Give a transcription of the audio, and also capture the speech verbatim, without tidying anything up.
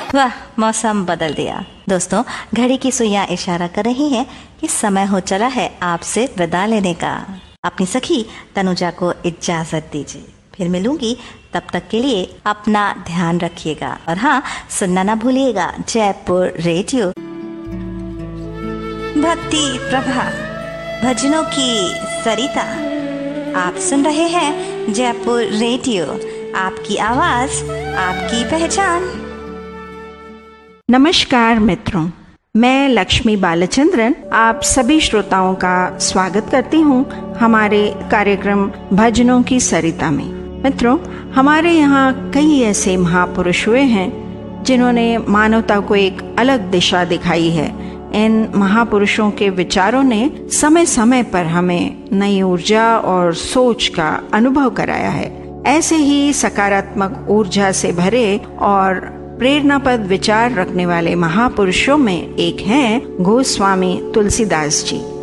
वाह, मौसम बदल दिया। दोस्तों, घड़ी की सुइयां इशारा कर रही हैं कि समय हो चला है आपसे विदा लेने का। अपनी सखी तनुजा को इजाजत दीजिए, फिर मिलूंगी। तब तक के लिए अपना ध्यान रखिएगा और हाँ, सुनना ना भूलिएगा जयपुर रेडियो भक्ति प्रभा, भजनों की सरिता। आप सुन रहे हैं जयपुर रेडियो, आपकी आवाज आपकी पहचान। नमस्कार मित्रों, मैं लक्ष्मी बालचंद्रन आप सभी श्रोताओं का स्वागत करती हूँ हमारे कार्यक्रम भजनों की सरिता में। मित्रों, हमारे यहाँ कई ऐसे महापुरुष हुए हैं जिन्होंने मानवता को एक अलग दिशा दिखाई है। इन महापुरुषों के विचारों ने समय समय पर हमें नई ऊर्जा और सोच का अनुभव कराया है। ऐसे ही सकारात्मक ऊर्जा से भरे और प्रेरणापद विचार रखने वाले महापुरुषों में एक हैं गोस्वामी तुलसीदास जी।